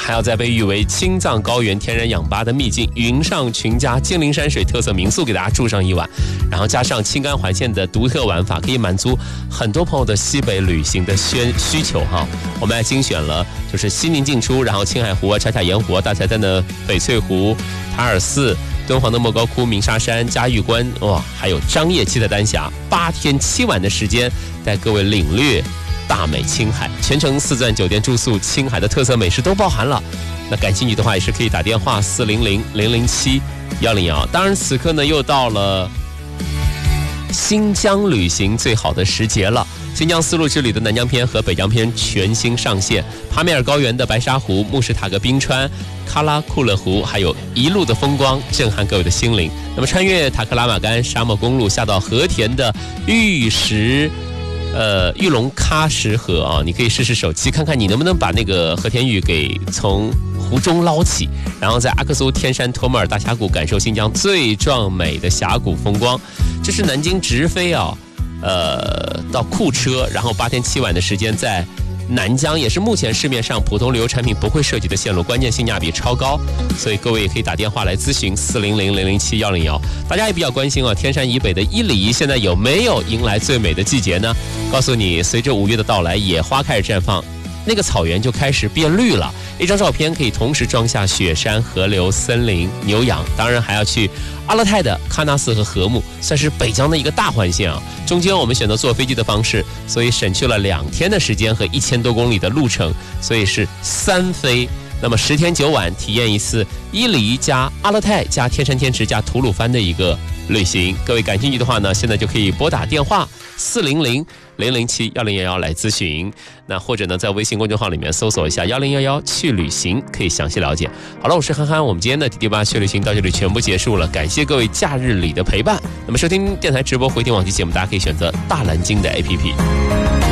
还要在被誉为青藏高原天然氧吧的秘境云上群家金陵山水特色民宿给大家住上一晚，然后加上青甘环线的独特玩法，可以满足很多朋友的西北旅行的需求哈。我们还精选了就是西宁进出，然后青海湖啊、茶卡盐湖啊、大柴旦的翡翠湖、塔尔寺、敦煌的莫高窟、鸣沙山、嘉峪关，哇，还有张掖七的丹霞，8天7晚的时间带各位领略大美青海，全程4钻酒店住宿，青海的特色美食都包含了。那感兴趣的话也是可以打电话400-007-101。当然此刻呢又到了新疆旅行最好的时节了，新疆丝路之旅的南疆篇和北疆篇全新上线，帕米尔高原的白沙湖、穆什塔格冰川、喀拉库勒湖，还有一路的风光震撼各位的心灵。那么穿越塔克拉玛干沙漠公路下到和田的玉龙喀什河啊，你可以试试手机看看你能不能把那个和田玉给从湖中捞起，然后在阿克苏天山托木尔大峡谷感受新疆最壮美的峡谷风光。这是南京直飞啊，到库车，然后8天7晚的时间在南疆，也是目前市面上普通旅游产品不会涉及的线路，关键性价比超高，所以各位也可以打电话来咨询400-007-101。大家也比较关心啊，天山以北的伊犁现在有没有迎来最美的季节呢？告诉你，随着5月的到来，野花开始绽放，那个草原就开始变绿了。一张照片可以同时装下雪山、河流、森林、牛羊，当然还要去阿勒泰的喀纳斯和禾木，算是北疆的一个大环线啊。中间我们选择坐飞机的方式，所以省去了2天的时间和1000多公里的路程，所以是3飞。那么10天9晚体验一次伊犁加阿勒泰加天山天池加吐鲁番的一个旅行。各位感兴趣的话呢，现在就可以拨打电话400-007-101来咨询，那或者呢在微信公众号里面搜索一下1011去旅行，可以详细了解。好了，我是憨憨，我们今天的滴滴吧去旅行到这里全部结束了，感谢各位假日里的陪伴。那么收听电台直播回听往期节目，大家可以选择大蓝鲸的 APP。